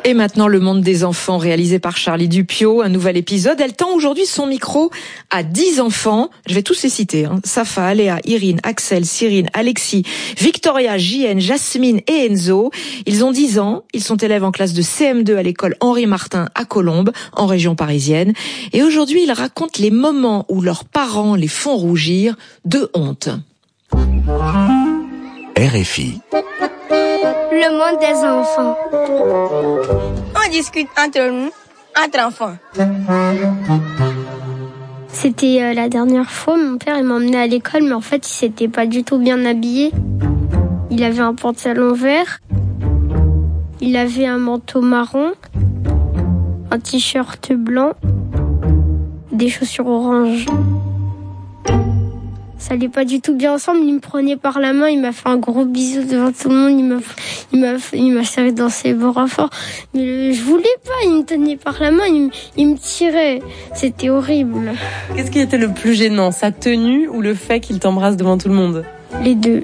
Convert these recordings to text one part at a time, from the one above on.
Et maintenant, le monde des enfants, réalisé par Charlie Dupiot, un nouvel épisode. Elle tend aujourd'hui son micro à 10 enfants. Je vais tous les citer. Safa, Aléa, Irine, Axel, Cyrine, Alexis, Victoria, JN, Jasmine et Enzo. Ils ont 10 ans. Ils sont élèves en classe de CM2 à l'école Henri Martin à Colombes, en région parisienne. Et aujourd'hui, ils racontent les moments où leurs parents les font rougir de honte. RFI. Le monde des enfants. On discute entre nous, entre enfants. C'était la dernière fois, mon père m'a emmené à l'école, mais en fait, il s'était pas du tout bien habillé. Il avait un pantalon vert, il avait un manteau marron, un t-shirt blanc, des chaussures orange. Ça allait pas du tout bien ensemble, il me prenait par la main, il m'a fait un gros bisou devant tout le monde, il m'a serré dans ses bras forts. Mais je voulais pas, il me tenait par la main, il me tirait. C'était horrible. Qu'est-ce qui était le plus gênant, sa tenue ou le fait qu'il t'embrasse devant tout le monde ? Les deux.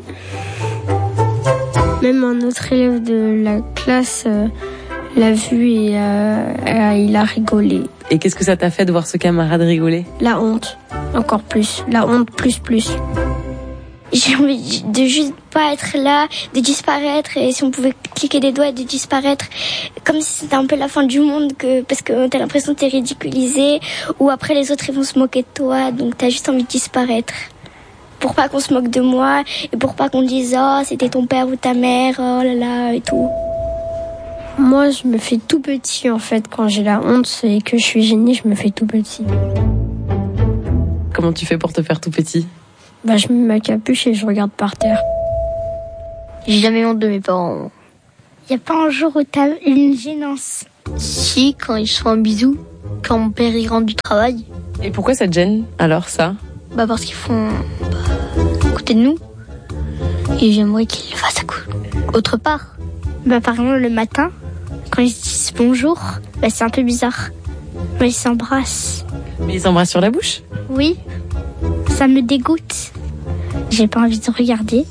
Même un autre élève de la classe l'a vu et il a rigolé. Et qu'est-ce que ça t'a fait de voir ce camarade rigoler ? La honte, encore plus. La honte plus. J'ai envie de juste pas être là, de disparaître, et si on pouvait cliquer des doigts et de disparaître, comme si c'était un peu la fin du monde, parce que t'as l'impression que t'es ridiculisé, ou après les autres ils vont se moquer de toi, donc t'as juste envie de disparaître. Pour pas qu'on se moque de moi, et pour pas qu'on dise « Oh, c'était ton père ou ta mère, oh là là » et tout. Moi, je me fais tout petit, en fait. Quand j'ai la honte et que je suis gênée, je me fais tout petit. Comment tu fais pour te faire tout petit ? Je mets ma capuche et je regarde par terre. J'ai jamais honte de mes parents. Y a pas un jour où t'as une gênance ? Si, quand ils se font un bisou. Quand mon père il rentre du travail. Et pourquoi ça te gêne, alors, ça ? Parce qu'ils font à côté de nous. Et j'aimerais qu'ils le fassent autre part. Par exemple, le matin, quand ils se disent bonjour, c'est un peu bizarre. Mais ils s'embrassent. Mais ils s'embrassent sur la bouche ? Oui, ça me dégoûte. J'ai pas envie de regarder.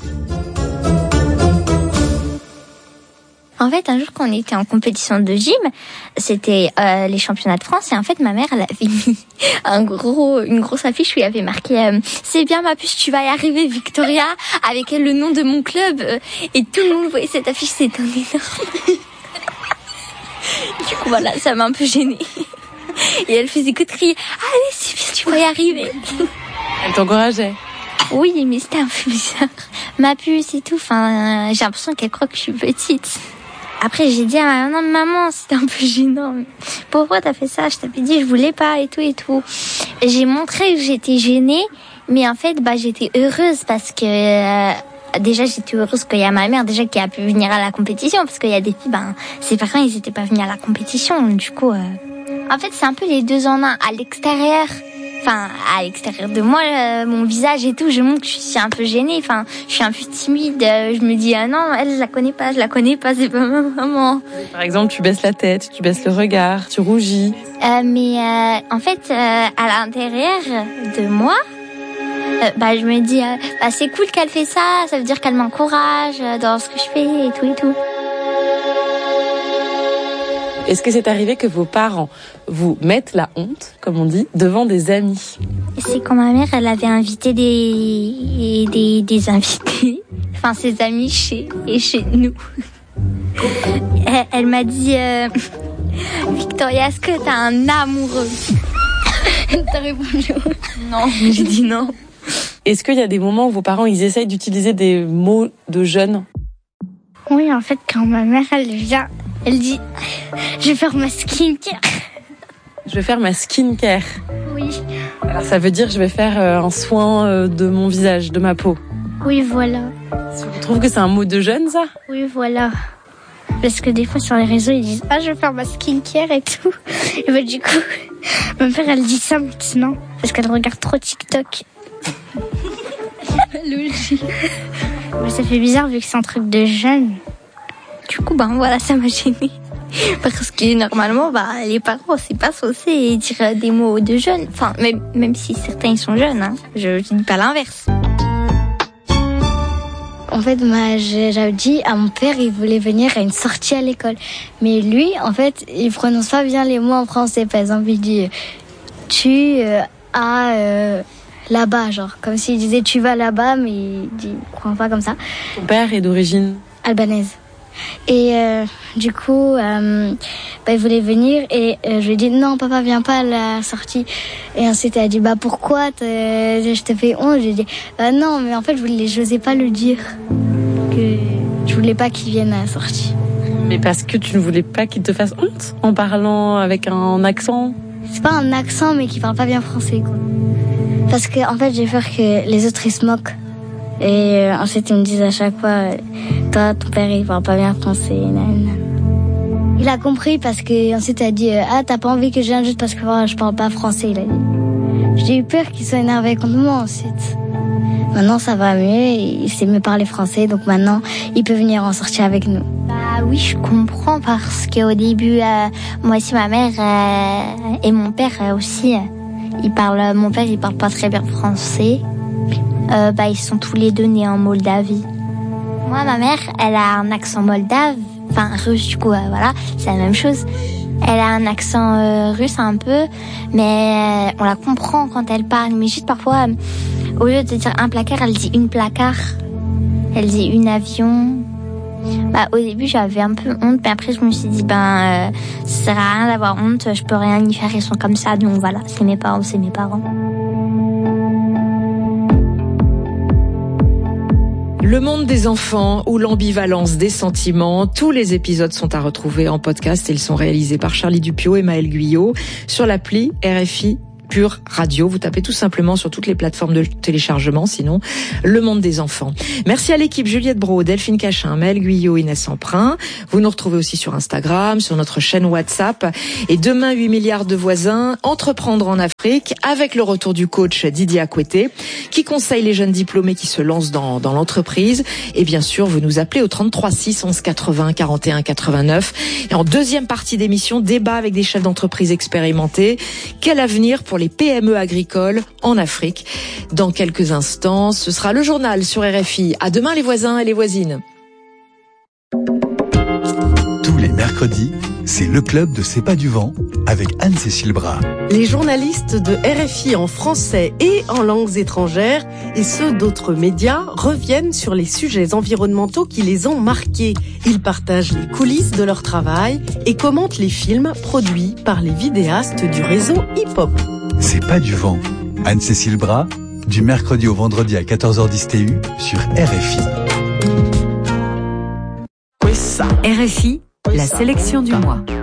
En fait, un jour, quand on était en compétition de gym, c'était les championnats de France, et en fait, ma mère, elle avait mis une grosse affiche où il y avait marqué c'est bien ma puce, tu vas y arriver, Victoria, avec le nom de mon club. Et tout le monde voyait cette affiche, c'était un énorme. Du coup, voilà, ça m'a un peu gênée. Et elle faisait que de crier allez, c'est bien, tu vas y arriver. Elle t'encourageait ? Oui, mais c'était un peu bizarre. Ma puce et tout, j'ai l'impression qu'elle croit que je suis petite. Après, j'ai dit à maman, c'était un peu gênant. Pourquoi t'as fait ça ? Je t'avais dit, je voulais pas et tout et tout. J'ai montré que j'étais gênée, mais en fait, j'étais heureuse parce que déjà, j'étais heureuse qu'il y a ma mère déjà qui a pu venir à la compétition, parce qu'il y a des filles, ses parents, ils étaient pas venus à la compétition. Du coup, en fait, c'est un peu les deux en un. À l'extérieur de moi, mon visage et tout, je montre que je suis un peu gênée. Je suis un peu timide. Je me dis, non, elle, je la connais pas, c'est pas ma maman. Par exemple, tu baisses la tête, tu baisses le regard, tu rougis. Mais en fait, à l'intérieur de moi, je me dis, c'est cool qu'elle fait ça, ça veut dire qu'elle m'encourage dans ce que je fais et tout et tout. Est-ce que c'est arrivé que vos parents vous mettent la honte, comme on dit, devant des amis ? C'est quand ma mère, elle avait invité des invités, ses amis chez nous. Elle m'a dit, Victoria, est-ce que t'as un amoureux ? T'as répondu non, j'ai dit non. Est-ce qu'il y a des moments où vos parents, ils essayent d'utiliser des mots de jeunes ? Oui, en fait, quand ma mère, elle vient, elle dit, je vais faire ma skincare. Je vais faire ma skincare. Oui. Alors ça veut dire je vais faire un soin de mon visage, de ma peau. Oui, voilà. Tu trouves que c'est un mot de jeune, ça ? Oui, voilà. Parce que des fois sur les réseaux, ils disent je vais faire ma skincare et tout. Et du coup, ma mère, elle dit ça maintenant. Parce qu'elle regarde trop TikTok. Mais ça fait bizarre vu que c'est un truc de jeune. Du coup, voilà, ça m'a gênée. Parce que normalement, les parents, c'est pas censé dire des mots de jeunes. Même si certains ils sont jeunes, hein. Je dis pas l'inverse. en fait, j'avais dit à mon père, il voulait venir à une sortie à l'école. Mais lui, en fait, il prononce pas bien les mots en français. Par exemple, il dit tu là-bas, genre comme s'il disait tu vas là-bas, mais il croit pas comme ça. Ton père est d'origine albanaise. Et du coup, il voulait venir et je lui ai dit non, papa viens pas à la sortie. Et ensuite elle a dit pourquoi je te fais honte. J'ai dit non, mais en fait je n'osais pas le dire que je voulais pas qu'il vienne à la sortie. Mais parce que tu ne voulais pas qu'il te fasse honte en parlant avec un accent? C'est pas un accent, mais qu'il parle pas bien français, quoi. Parce que en fait j'ai peur que les autres ils se moquent. Et ensuite ils me disent à chaque fois toi ton père il parle pas bien français. Il a compris parce que ensuite il a dit t'as pas envie que je vienne juste parce que je parle pas français, il a dit. J'ai eu peur qu'il soit énervé contre moi ensuite. Maintenant ça va mieux, il sait mieux parler français, donc maintenant il peut venir en sortir avec nous. Oui, je comprends parce qu'au début moi aussi ma mère et mon père aussi mon père il parle pas très bien français. Ils sont tous les deux nés en Moldavie. Moi, ma mère, elle a un accent moldave, enfin russe du coup, voilà, c'est la même chose. Elle a un accent russe un peu, mais on la comprend quand elle parle. Mais juste parfois, au lieu de dire un placard, elle dit une placard. Elle dit une avion. Au début, j'avais un peu honte, mais après, je me suis dit, ça sert à rien d'avoir honte, je peux rien y faire, ils sont comme ça, donc voilà, c'est mes parents, c'est mes parents. Le monde des enfants ou l'ambivalence des sentiments, tous les épisodes sont à retrouver en podcast et ils sont réalisés par Charlie Dupiot et Maëlle Guyot sur l'appli RFI Pure Radio. Vous tapez tout simplement sur toutes les plateformes de téléchargement, sinon Le Monde des Enfants. Merci à l'équipe Juliette Brault, Delphine Cachin, Maëlle Guyot, Inès Emprunt. Vous nous retrouvez aussi sur Instagram, sur notre chaîne WhatsApp. Et demain, 8 milliards de voisins, entreprendre en Afrique, avec le retour du coach Didier Akoueté, qui conseille les jeunes diplômés qui se lancent dans l'entreprise. Et bien sûr, vous nous appelez au 33 6 11 80 41 89. Et en deuxième partie d'émission, débat avec des chefs d'entreprise expérimentés. Quel avenir pour les PME agricoles en Afrique? Dans quelques instants, ce sera le journal sur RFI. À demain les voisins et les voisines. Tous les mercredis, c'est le club de C'est pas du vent avec Anne-Cécile Bras. Les journalistes de RFI en français et en langues étrangères et ceux d'autres médias reviennent sur les sujets environnementaux qui les ont marqués. Ils partagent les coulisses de leur travail et commentent les films produits par les vidéastes du réseau hip-hop. C'est pas du vent. Anne-Cécile Bras, du mercredi au vendredi à 14h10 TU sur RFI. RFI, la sélection du mois.